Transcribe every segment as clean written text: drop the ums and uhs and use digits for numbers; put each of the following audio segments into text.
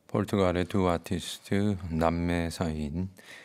포르투갈의 두 아티스트 남매 사이인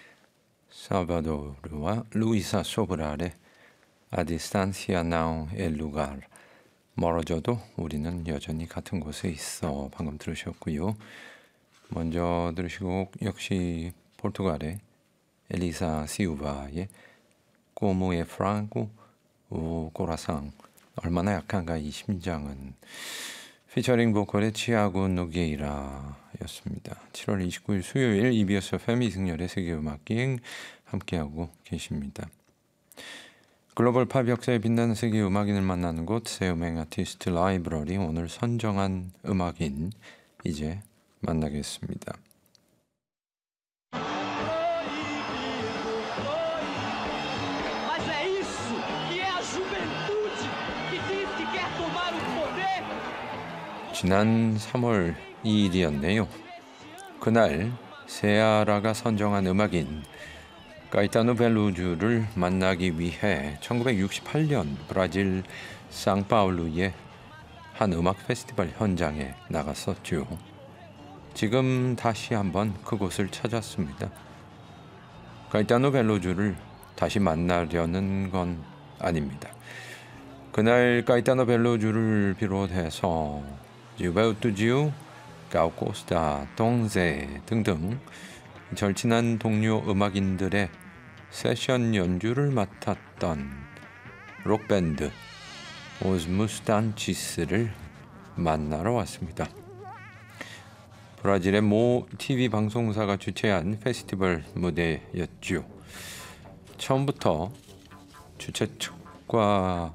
살바도르와 루이사 소브랄의 아디스탄시아 나우 엘 루갈, 멀어져도 우리는 여전히 같은 곳에 있어, 방금 들으셨고요. 먼저 들으시고 곡 역시 포르투갈의 엘리사 시우바의 꼬무의 프랑고 오 꼬라상, 얼마나 약한가 이 심장은, 피처링 보컬의 치아고 노게이라였습니다. 7월 29일 수요일 EBS FM 이승열의 세계음악기행 함께하고 계십니다. 글로벌 팝 역사에 빛나는 세계 음악인을 만나는 곳, 새 음악 아티스트 라이브러리, 오늘 선정한 음악인 이제 만나겠습니다. 지난 3월 2일이었네요. 그날 세아라가 선정한 음악인 가이타노 벨루주를 만나기 위해 1968년 브라질 상파울루의 한 음악 페스티벌 현장에 나갔었죠. 지금 다시 한번 그곳을 찾았습니다. 가이타노 벨루주를 다시 만나려는 건 아닙니다. 그날 가이타노 벨루주를 비롯해서 지우바우투지우, 가우코스타, 동세 등등 절친한 동료 음악인들의 세션 연주를 맡았던 록밴드 오스무스탄치스를 만나러 왔습니다. 브라질의 모 TV 방송사가 주최한 페스티벌 무대였죠. 처음부터 주최 측과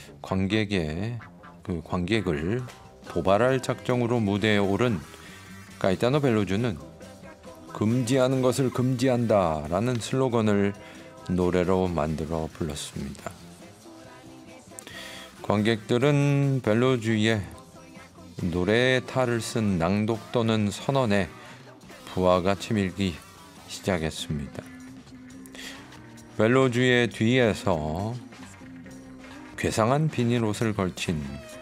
관객을 도발할 작정으로 무대에 오른 가이타노 벨루주는 금지하는 것을 금지한다 라는 슬로건을 노래로 만들어 불렀습니다. 관객들은 벨루주의 노래의 탈을 쓴 낭독 또는 선언에 부하가 치밀기 시작했습니다. 벨루주의 뒤에서 괴상한 비닐 옷을 걸친